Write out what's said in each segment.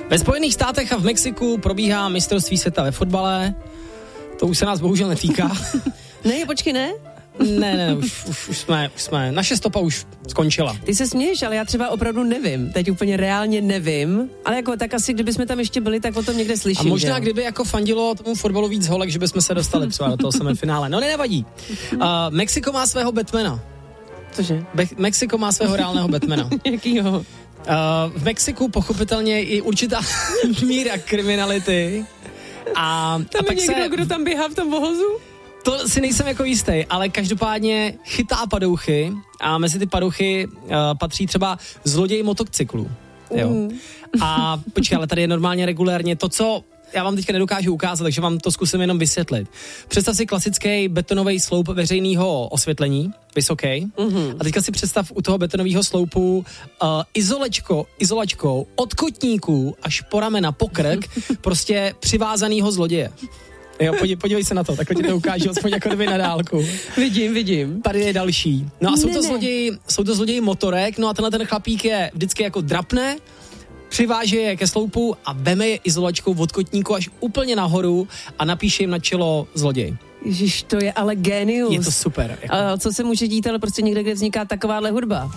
Ve Spojených státech a v Mexiku probíhá mistrovství světa ve fotbale. To už se nás bohužel netýká. Ne, počkej, ne? Ne, už jsme, naše stopa už skončila. Ty se směješ, ale já třeba opravdu nevím. Teď úplně reálně nevím, ale jako tak asi, kdyby jsme tam ještě byli, tak o tom někde slyším. A možná, že? Kdyby jako fandilo tomu fotbalu víc holek, že bychom se dostali třeba do toho semifinále. No nevadí. Mexiko má svého Batmana. Cože? Mexiko má svého reálného Batmana. Jakýho? V Mexiku pochopitelně i určitá míra kriminality. A je někdo, kdo tam běhá v tom vohozu? To si nejsem jako jistý, ale každopádně chytá padouchy a mezi ty padouchy patří třeba zloděj motocyklů. Jo. A počkej, ale tady je normálně regulérně to, co já vám teďka nedokážu ukázat, takže vám to zkusím jenom vysvětlit. Představ si klasický betonový sloup veřejného osvětlení, vysoký. A teďka si představ u toho betonového sloupu izolačkou od kotníků až po ramena, po krk, prostě přivázanýho zloděje. Jo, podívej se na to, takhle ti to ukážu, aspoň jako kdyby na dálku. Vidím. Tady je další. No a jsou to zloději motorek, no a tenhle ten chlapík je vždycky jako drapne, přiváže je ke sloupu a veme je izolačkou od kotníku až úplně nahoru a napíše jim na čelo zloděj. Ježiš, to je ale génius. Je to super. Jako. A co se může dít, ale prostě někde, kde vzniká takováhle hudba.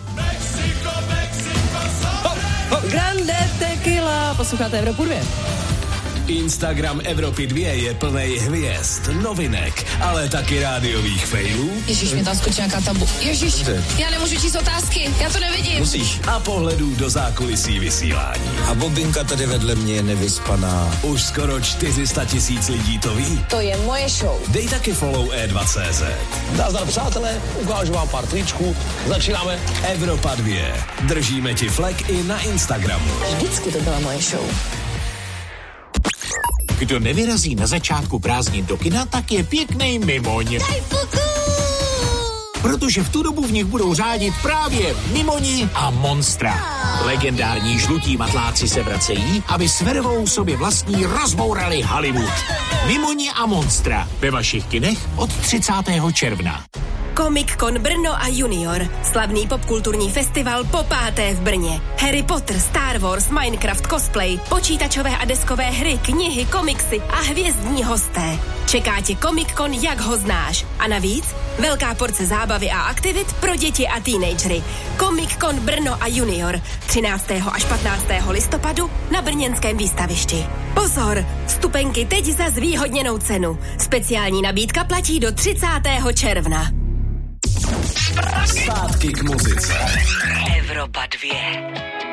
Grande Tequila, posloucháte Evropu 2. Instagram Evropy 2 je plnej hvězd, novinek, ale taky rádiových failů. Ježiš, mě tam skočí nějaká tabu. Ježiš, já nemůžu číst otázky, já to nevidím. Musíš. A pohledů do zákulisí vysílání. A Bobinka tady vedle mě je nevyspaná. Už skoro 400 000 lidí to ví. To je moje show. Dej taky follow E2CZ. Nazdar, přátelé, ukážu vám pár tričků. Začínáme. Evropa 2. Držíme ti flek i na Instagramu. Vždycky to byla moje show. Kdo nevyrazí na začátku prázdnin do kina, tak je pěknej mimoň. Protože v tu dobu v nich budou řádit právě Mimoni a Monstra. Legendární žlutí matláci se vracejí, aby s vervou sobě vlastní rozbourali Hollywood. Mimoni a Monstra ve vašich kinech od 30. června. Comic-Con Brno a Junior. Slavný popkulturní festival po 5. v Brně. Harry Potter, Star Wars, Minecraft, cosplay, počítačové a deskové hry, knihy, komiksy a hvězdní hosté. Čeká tě Comic-Con, jak ho znáš. A navíc velká porce zábavy a aktivit pro děti a teenagery. Comic-Con Brno a Junior. 13. až 15. listopadu na brněnském výstavišti. Pozor! Vstupenky teď za zvýhodněnou cenu. Speciální nabídka platí do 30. června. Zpátky k muzice. Evropa 2.